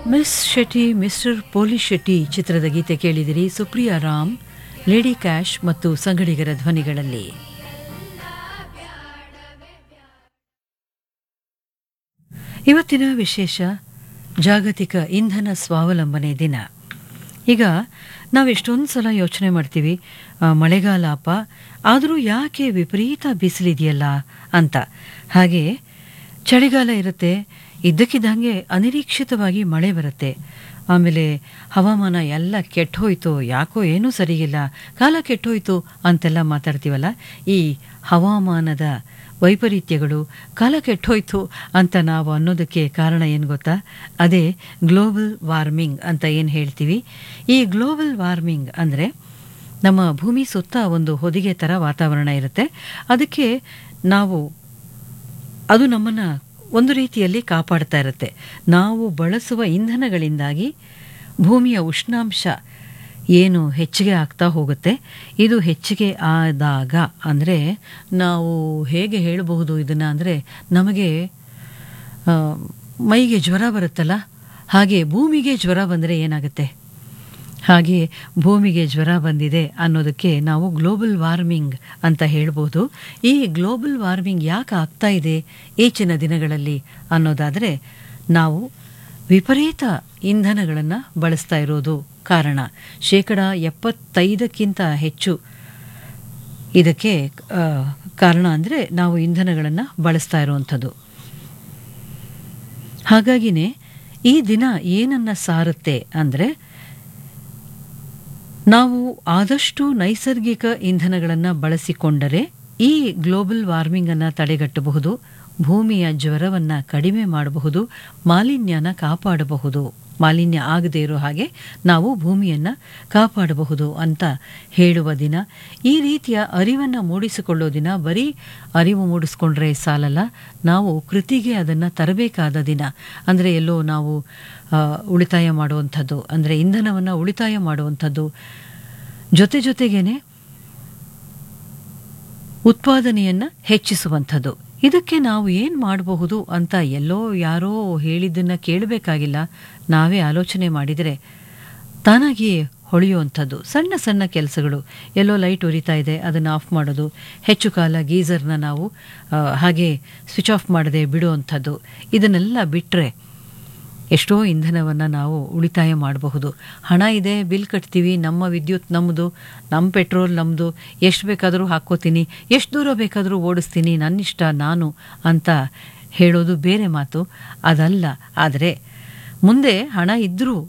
Miss Shetty mister polish Shetty ಚಿತ್ರದ ಗೀತೆ ಕೇಳಿದಿರಿ. Supriya Ram, lady cash ಮತ್ತು ಸಂಗಡಿಗರ ಧ್ವನಿಗಳಲ್ಲಿ. ಇವತ್ತಿನ ವಿಶೇಷ ಜಾಗತಿಕ ಇಂಧನ ಸ್ವಾವಲಂಬನೆ ದಿನ. ಈಗ ನಾವು ಎಷ್ಟೊಂದು ಸಲ ಯೋಚನೆ ಮಾಡ್ತೀವಿ, ಮಳೆಗಾಲ ಅಪ್ಪ, ಆದರೂ ಯಾಕೆ ವಿಪರೀತ ಬಿಸಿಲಿದೆಯಲ್ಲ ಅಂತ. ಹಾಗೆ ಚಳಿಗಾಲ ಇರುತ್ತೆ, ಇದ್ದಕ್ಕಿದ್ದಂಗೆ ಅನಿರೀಕ್ಷಿತವಾಗಿ ಮಳೆ ಬರುತ್ತೆ. ಆಮೇಲೆ ಹವಾಮಾನ ಎಲ್ಲ ಕೆಟ್ಟೋಯ್ತು, ಯಾಕೋ ಏನೂ ಸರಿಗಿಲ್ಲ, ಕಾಲ ಕೆಟ್ಟೋಯ್ತು ಅಂತೆಲ್ಲ ಮಾತಾಡ್ತೀವಲ್ಲ. ಈ ಹವಾಮಾನದ ವೈಪರೀತ್ಯಗಳು, ಕಾಲ ಕೆಟ್ಟೋಯ್ತು ಅಂತ ನಾವು ಅನ್ನೋದಕ್ಕೆ ಕಾರಣ ಏನು ಗೊತ್ತಾ? ಅದೇ ಗ್ಲೋಬಲ್ ವಾರ್ಮಿಂಗ್ ಅಂತ ಏನು ಹೇಳ್ತೀವಿ. ಈ ಗ್ಲೋಬಲ್ ವಾರ್ಮಿಂಗ್ ಅಂದರೆ ನಮ್ಮ ಭೂಮಿ ಸುತ್ತ ಒಂದು ಹೊದಿಗೆ ಥರ ವಾತಾವರಣ ಇರುತ್ತೆ. ಅದಕ್ಕೆ ಅದು ನಮ್ಮನ್ನು ಒಂದು ರೀತಿಯಲ್ಲಿ ಕಾಪಾಡ್ತಾ ಇರುತ್ತೆ. ನಾವು ಬಳಸುವ ಇಂಧನಗಳಿಂದಾಗಿ ಭೂಮಿಯ ಉಷ್ಣಾಂಶ ಏನು ಹೆಚ್ಚಿಗೆ ಆಗ್ತಾ ಹೋಗುತ್ತೆ. ಇದು ಹೆಚ್ಚಿಗೆ ಆದಾಗ ಅಂದರೆ ನಾವು ಹೇಗೆ ಹೇಳಬಹುದು ಇದನ್ನು ಅಂದರೆ, ನಮಗೆ ಮೈಗೆ ಜ್ವರ ಬರುತ್ತಲ್ಲ, ಹಾಗೆ ಭೂಮಿಗೆ ಜ್ವರ ಬಂದರೆ ಏನಾಗುತ್ತೆ? ಹಾಗೆ ಭೂಮಿಗೆ ಜ್ವರ ಬಂದಿದೆ ಅನ್ನೋದಕ್ಕೆ ನಾವು ಗ್ಲೋಬಲ್ ವಾರ್ಮಿಂಗ್ ಅಂತ ಹೇಳ್ಬೋದು. ಈ ಗ್ಲೋಬಲ್ ವಾರ್ಮಿಂಗ್ ಯಾಕೆ ಆಗ್ತಾ ಇದೆ ಈಚಿನ ದಿನಗಳಲ್ಲಿ ಅನ್ನೋದಾದರೆ, ನಾವು ವಿಪರೀತ ಇಂಧನಗಳನ್ನು ಬಳಸ್ತಾ ಇರೋದು ಕಾರಣ. 75% ಹೆಚ್ಚು ಇದಕ್ಕೆ ಕಾರಣ ಅಂದರೆ ನಾವು ಇಂಧನಗಳನ್ನು ಬಳಸ್ತಾ ಇರುವಂಥದ್ದು. ಹಾಗಾಗಿನೇ ಈ ದಿನ ಏನನ್ನ ಸಾರುತ್ತೆ ಅಂದರೆ, ನಾವು ಆದಷ್ಟು ನೈಸರ್ಗಿಕ ಇಂಧನಗಳನ್ನು ಬಳಸಿಕೊಂಡರೆ ಈ ಗ್ಲೋಬಲ್ ವಾರ್ಮಿಂಗನ್ನು ತಡೆಗಟ್ಟಬಹುದು, ಭೂಮಿಯ ಜ್ವರವನ್ನು ಕಡಿಮೆ ಮಾಡಬಹುದು, ಮಾಲಿನ್ಯನ ಕಾಪಾಡಬಹುದು, ಮಾಲಿನ್ಯ ಆಗದೇ ಇರೋ ಹಾಗೆ ನಾವು ಭೂಮಿಯನ್ನು ಕಾಪಾಡಬಹುದು ಅಂತ ಹೇಳುವ ದಿನ. ಈ ರೀತಿಯ ಅರಿವನ್ನು ಮೂಡಿಸಿಕೊಳ್ಳೋ ದಿನ. ಬರೀ ಅರಿವು ಮೂಡಿಸ್ಕೊಂಡ್ರೆ ಸಾಲಲ್ಲ, ನಾವು ಕೃತಿಗೆ ಅದನ್ನು ತರಬೇಕಾದ ದಿನ. ಅಂದರೆ ಎಲ್ಲೋ ನಾವು ಉಳಿತಾಯ ಮಾಡುವಂಥದ್ದು, ಅಂದರೆ ಇಂಧನವನ್ನು ಉಳಿತಾಯ ಮಾಡುವಂಥದ್ದು, ಜೊತೆಗೇನೆ ಉತ್ಪಾದನೆಯನ್ನು ಹೆಚ್ಚಿಸುವಂಥದ್ದು. ಇದಕ್ಕೆ ನಾವು ಏನು ಮಾಡಬಹುದು ಅಂತ ಎಲ್ಲೋ ಯಾರೋ ಹೇಳಿದ್ದನ್ನು ಕೇಳಬೇಕಾಗಿಲ್ಲ, ನಾವೇ ಆಲೋಚನೆ ಮಾಡಿದರೆ ತಾನಾಗಿಯೇ ಹೊಳೆಯುವಂಥದ್ದು ಸಣ್ಣ ಸಣ್ಣ ಕೆಲಸಗಳು. ಎಲ್ಲೋ ಲೈಟ್ ಉರಿತಾ ಇದೆ, ಅದನ್ನು ಆಫ್ ಮಾಡೋದು, ಹೆಚ್ಚು ಕಾಲ ಗೀಸರ್ನ ನಾವು ಹಾಗೆ ಸ್ವಿಚ್ ಆಫ್ ಮಾಡದೆ ಬಿಡುವಂಥದ್ದು. ಇದನ್ನೆಲ್ಲ ಬಿಟ್ಟರೆ ಎಷ್ಟೋ ಇಂಧನವನ್ನು ನಾವು ಉಳಿತಾಯ ಮಾಡಬಹುದು. ಹಣ ಇದೆ, ಬಿಲ್ ಕಟ್ತೀವಿ, ನಮ್ಮ ವಿದ್ಯುತ್ ನಮ್ಮದು, ನಮ್ಮ ಪೆಟ್ರೋಲ್ ನಮ್ಮದು, ಎಷ್ಟು ಬೇಕಾದರೂ ಹಾಕ್ಕೋತೀನಿ, ಎಷ್ಟು ದೂರ ಬೇಕಾದರೂ ಓಡಿಸ್ತೀನಿ, ನನ್ನಿಷ್ಟ ನಾನು ಅಂತ ಹೇಳೋದು ಬೇರೆ ಮಾತು, ಅದಲ್ಲ. ಆದರೆ ಮುಂದೆ ಹಣ ಇದ್ದರೂ